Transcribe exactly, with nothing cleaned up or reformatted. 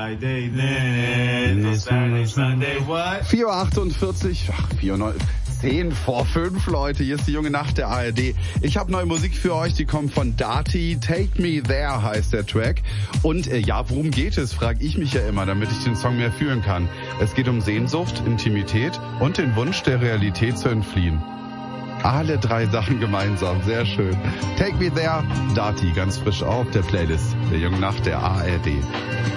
Friday, this Saturday, Sunday, what? vier Uhr achtundvierzig, ach, vier Uhr zehn vor fünf, Leute. Hier ist die junge Nacht der A R D. Ich habe neue Musik für euch, die kommt von Dati. Take Me There heißt der Track. Und äh, ja, worum geht es, frage ich mich ja immer, damit ich den Song mehr fühlen kann. Es geht um Sehnsucht, Intimität und den Wunsch, der Realität zu entfliehen. Alle drei Sachen gemeinsam, sehr schön. Take Me There, Dati, ganz frisch auf der Playlist der jungen Nacht der A R D.